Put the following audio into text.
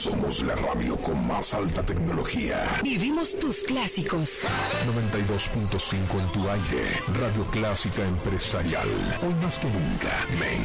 Somos la radio con más alta tecnología. Vivimos tus clásicos. 92.5 en tu aire. Radio Clásica Empresarial. Hoy más que nunca,